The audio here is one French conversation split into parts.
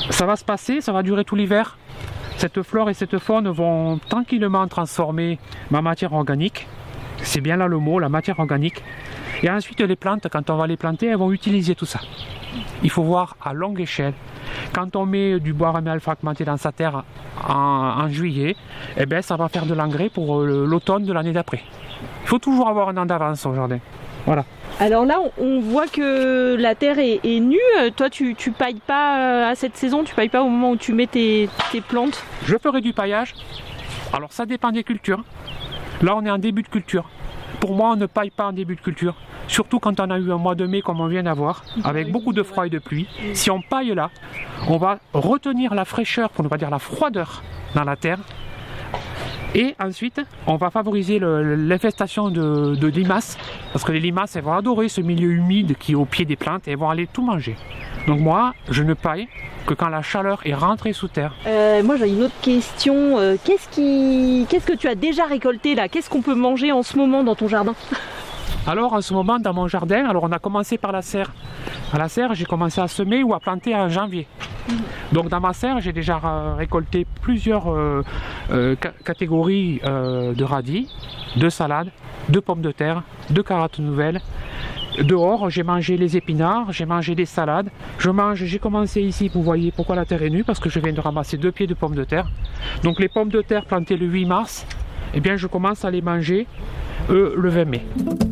Ça va se passer, ça va durer tout l'hiver. Cette flore et cette faune vont tranquillement transformer ma matière organique. C'est bien là le mot, la matière organique. Et ensuite les plantes, quand on va les planter, elles vont utiliser tout ça. Il faut voir à longue échelle. Quand on met du bois réméal fragmenté dans sa terre en juillet, eh bien, ça va faire de l'engrais pour l'automne de l'année d'après. Il faut toujours avoir un an d'avance au jardin. Voilà. Alors là, on voit que la terre est nue. Toi, tu pailles pas à cette saison, tu pailles pas au moment où tu mets tes plantes? Je ferai du paillage. Alors ça dépend des cultures. Là, on est en début de culture. Pour moi, on ne paille pas en début de culture. Surtout quand on a eu un mois de mai comme on vient d'avoir, avec beaucoup de froid et de pluie. Si on paille là, on va retenir la fraîcheur, pour ne pas dire la froideur, dans la terre. Et ensuite, on va favoriser l'infestation de limaces, parce que les limaces, elles vont adorer ce milieu humide qui est au pied des plantes et elles vont aller tout manger. Donc moi, je ne paille que quand la chaleur est rentrée sous terre. Moi, j'ai une autre question. Qu'est-ce que tu as déjà récolté là? Qu'est-ce qu'on peut manger en ce moment dans ton jardin? Alors en ce moment dans mon jardin, on a commencé par la serre. À la serre, j'ai commencé à semer ou à planter en janvier. Donc dans ma serre, j'ai déjà récolté plusieurs catégories de radis, de salades, de pommes de terre, de carottes nouvelles. Dehors, j'ai mangé les épinards, j'ai mangé des salades. J'ai commencé ici, vous voyez pourquoi la terre est nue, parce que je viens de ramasser 2 pieds de pommes de terre. Donc les pommes de terre plantées le 8 mars, eh bien je commence à les manger le 20 mai.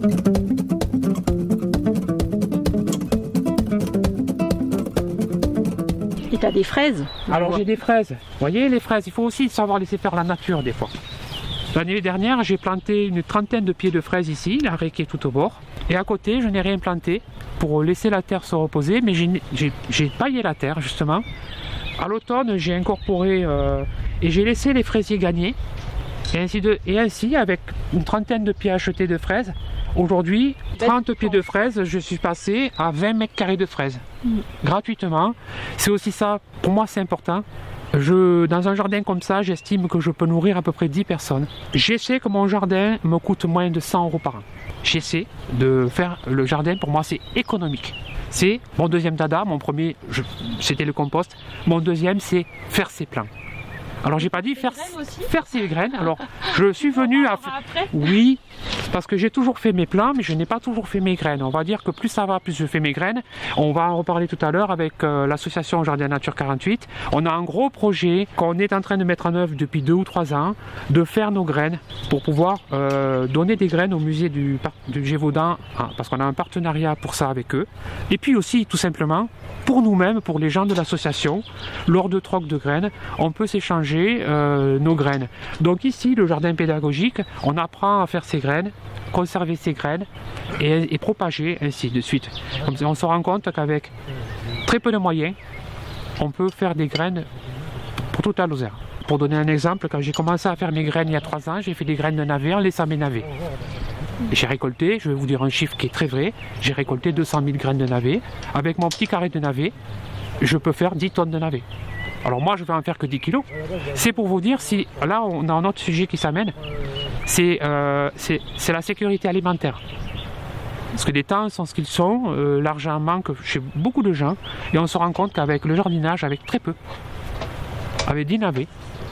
Et tu as des fraises? Alors j'ai des fraises. Vous voyez les fraises, il faut aussi savoir laisser faire la nature des fois. L'année dernière, j'ai planté une 30aine de pieds de fraises ici, la raie qui est tout au bord. Et à côté, je n'ai rien planté pour laisser la terre se reposer, mais j'ai paillé la terre justement. À l'automne, j'ai incorporé et j'ai laissé les fraisiers gagner. Et ainsi, avec une 30aine de pieds achetés de fraises, aujourd'hui, 30 pieds de fraises, je suis passé à 20 mètres carrés de fraises, gratuitement. C'est aussi ça, pour moi c'est important. Dans un jardin comme ça, j'estime que je peux nourrir à peu près 10 personnes. J'essaie que mon jardin me coûte moins de 100 € par an. J'essaie de faire le jardin, pour moi c'est économique. C'est mon deuxième dada, mon premier c'était le compost, mon deuxième c'est faire ses plants. Alors j'ai pas dit faire ses graines. Alors je suis venu à oui, parce que j'ai toujours fait mes plants, mais je n'ai pas toujours fait mes graines. On va dire que plus ça va, plus je fais mes graines. On va en reparler tout à l'heure avec l'association Jardin Nature 48. On a un gros projet qu'on est en train de mettre en œuvre depuis 2 ou 3 ans, de faire nos graines pour pouvoir donner des graines au musée du Gévaudan, parce qu'on a un partenariat pour ça avec eux. Et puis aussi, tout simplement, pour nous-mêmes, pour les gens de l'association, lors de troc de graines, on peut s'échanger nos graines. Donc ici, le jardin pédagogique, on apprend à faire ses graines, conserver ses graines et propager ainsi de suite. Comme ça, on se rend compte qu'avec très peu de moyens, on peut faire des graines pour toute la Lozère. Pour donner un exemple, quand j'ai commencé à faire mes graines il y a 3 ans, j'ai fait des graines de navets en laissant mes navets. J'ai récolté, je vais vous dire un chiffre qui est très vrai, j'ai récolté 200 000 graines de navets. Avec mon petit carré de navets, je peux faire 10 tonnes de navets. Alors moi je vais en faire que 10 kilos. C'est pour vous dire, si là on a un autre sujet qui s'amène, c'est la sécurité alimentaire. Parce que les temps sont ce qu'ils sont, l'argent manque chez beaucoup de gens, et on se rend compte qu'avec le jardinage, avec très peu, avec 10 navets,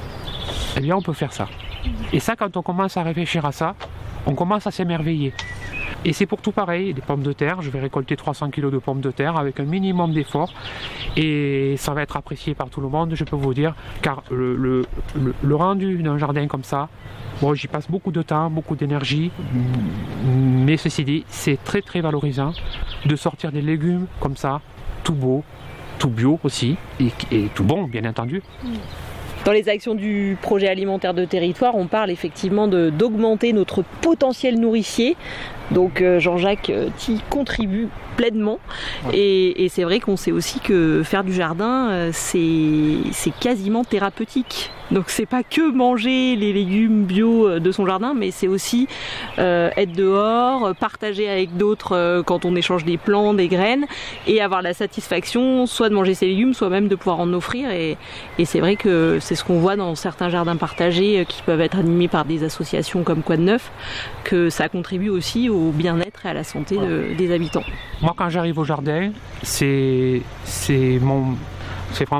eh bien on peut faire ça. Et ça, quand on commence à réfléchir à ça, on commence à s'émerveiller. Et c'est pour tout pareil, des pommes de terre, je vais récolter 300 kg de pommes de terre avec un minimum d'effort et ça va être apprécié par tout le monde, je peux vous dire, car le rendu d'un jardin comme ça, bon, j'y passe beaucoup de temps, beaucoup d'énergie, mais ceci dit, c'est très très valorisant de sortir des légumes comme ça, tout beau, tout bio aussi, et tout bon bien entendu. Dans les actions du projet alimentaire de territoire, on parle effectivement d'augmenter notre potentiel nourricier. Donc Jean-Jacques t'y contribue pleinement. Et c'est vrai qu'on sait aussi que faire du jardin, c'est quasiment thérapeutique. Donc c'est pas que manger les légumes bio de son jardin, mais c'est aussi être dehors, partager avec d'autres quand on échange des plants, des graines, et avoir la satisfaction soit de manger ses légumes, soit même de pouvoir en offrir. Et c'est vrai que c'est ce qu'on voit dans certains jardins partagés qui peuvent être animés par des associations comme Quoi de Neuf, que ça contribue aussi au bien-être et à la santé des habitants. Moi quand j'arrive au jardin, c'est vraiment